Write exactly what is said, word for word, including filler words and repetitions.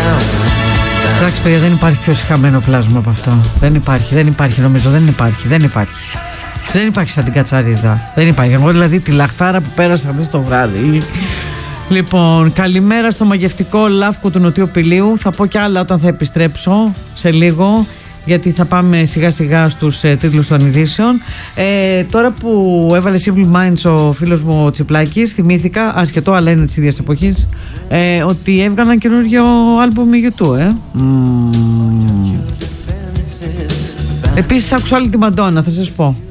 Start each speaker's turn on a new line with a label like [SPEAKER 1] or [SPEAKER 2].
[SPEAKER 1] Εντάξει παιδιά, δεν υπάρχει πιο συχαμένο πλάσμα από αυτό. Δεν υπάρχει, δεν υπάρχει νομίζω, δεν υπάρχει, δεν υπάρχει. Δεν υπάρχει σαν την κατσαρίδα. Δεν υπάρχει. Εγώ δηλαδή τη λαχτάρα που πέρασα αυτό το βράδυ. Λοιπόν, καλημέρα στο μαγευτικό Λαύκο του Νοτιού Πηλίου. Θα πω κι άλλα όταν θα επιστρέψω σε λίγο, γιατί θα πάμε σιγά σιγά στους ε, τίτλους των ειδήσεων. Ε, τώρα που έβαλε Simple Minds ο φίλος μου ο Τσιπλάκης, θυμήθηκα, ασχετό αλλά είναι της ίδιας εποχής, ε, ότι έβγαλαν καινούργιο άλμπουμ με YouTube, ε. Mm. Επίσης άκουσα όλη τη Μαντόνα, θα σας πω.